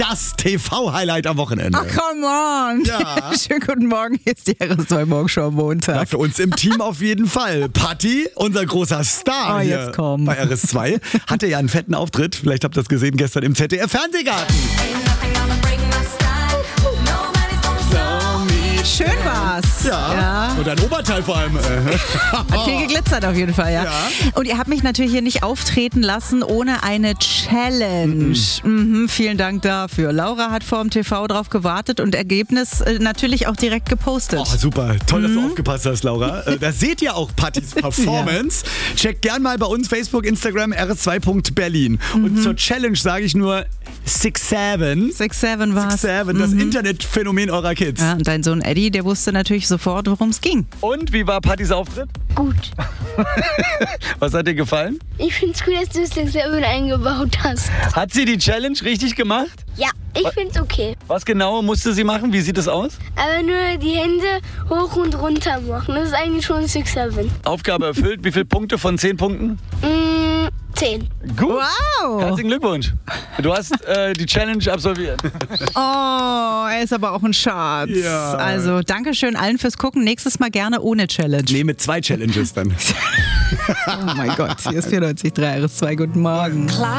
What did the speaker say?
das TV-Highlight am Wochenende. Ach, come on. Ja. Schönen guten Morgen, hier ist die RS2 Morgenshow am Ja, Montag. für uns im Team auf jeden Fall. Patti, unser großer Star Oh, hier jetzt komm. bei RS2, hatte ja einen fetten Auftritt. Vielleicht habt ihr das gesehen gestern im ZDF-Fernsehgarten. Schön war's. Ja. Und ein Oberteil vor allem. Hat viel geglitzert auf jeden Fall, ja. Ja. Und ihr habt mich natürlich hier nicht auftreten lassen ohne eine Challenge. Vielen Dank dafür. Laura hat vor dem TV drauf gewartet und Ergebnis natürlich auch direkt gepostet. Oh, super. Toll, dass du aufgepasst hast, Laura. Da seht ihr auch Pattis Performance. Checkt gern mal bei uns Facebook, Instagram, rs2.berlin. Und zur Challenge sage ich nur 6'7". 6'7 war's. 6'7", das Internetphänomen eurer Kids. Ja, und dein Sohn Eddie, der wusste natürlich sofort, worum es ging. Und wie war Pattis Auftritt? Gut. Was hat dir gefallen? Ich finde es cool, dass du 6'7 eingebaut hast. Hat sie die Challenge richtig gemacht? Ja, ich finde es okay. Was genau musste sie machen? Wie sieht es aus? Aber nur die Hände hoch und runter machen. Das ist eigentlich schon 6'7. Aufgabe erfüllt. Wie viele Punkte von 10 Punkten? 10. Gut. Wow. Herzlichen Glückwunsch. Du hast die Challenge absolviert. Oh, er ist aber auch ein Schatz. Ja. Also, Dankeschön allen fürs Gucken. Nächstes Mal gerne ohne Challenge. Nee, mit 2 Challenges dann. Oh mein Gott, hier ist 94.3 RS2. Guten Morgen.